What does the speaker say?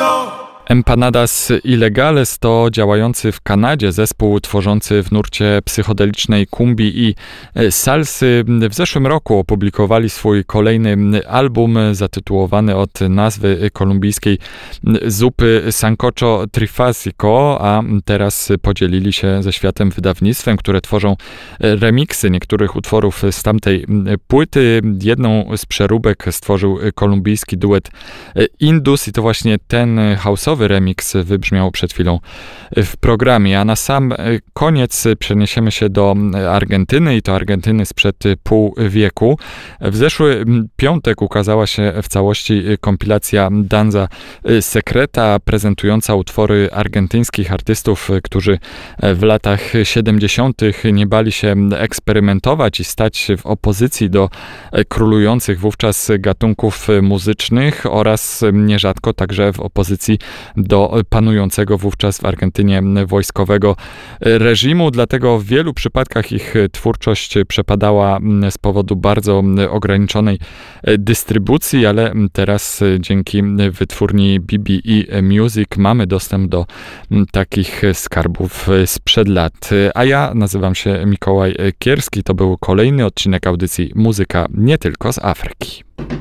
Empanadas Ilegales to działający w Kanadzie zespół tworzący w nurcie psychodelicznej kumbi i salsy. W zeszłym roku opublikowali swój kolejny album zatytułowany od nazwy kolumbijskiej zupy Sancocho Trifásico, a teraz podzielili się ze światem wydawnictwem, które tworzą remiksy niektórych utworów z tamtej płyty. Jedną z przeróbek stworzył kolumbijski duet Indus i to właśnie ten house'owy remix wybrzmiał przed chwilą w programie, a na sam koniec przeniesiemy się do Argentyny i to Argentyny sprzed pół wieku. W zeszły piątek ukazała się w całości kompilacja Danza Secreta, prezentująca utwory argentyńskich artystów, którzy w latach 70. nie bali się eksperymentować i stać w opozycji do królujących wówczas gatunków muzycznych oraz nierzadko także w opozycji do panującego wówczas w Argentynie wojskowego reżimu. Dlatego w wielu przypadkach ich twórczość przepadała z powodu bardzo ograniczonej dystrybucji, ale teraz dzięki wytwórni BBE Music mamy dostęp do takich skarbów sprzed lat. A ja nazywam się Mikołaj Kierski. To był kolejny odcinek audycji Muzyka nie tylko z Afryki.